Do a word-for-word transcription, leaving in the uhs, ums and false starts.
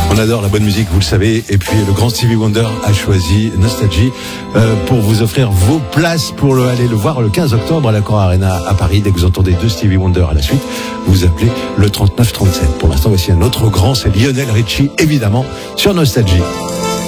On adore la bonne musique, vous le savez. Et puis le grand Stevie Wonder a choisi Nostalgie euh, pour vous offrir vos places pour le, aller le voir le quinze octobre à l'Accor Arena à Paris. Dès que vous entendez deux Stevie Wonder à la suite, vous appelez le trente-neuf trente-sept. Pour l'instant, voici un autre grand, c'est Lionel Richie, évidemment, sur Nostalgie.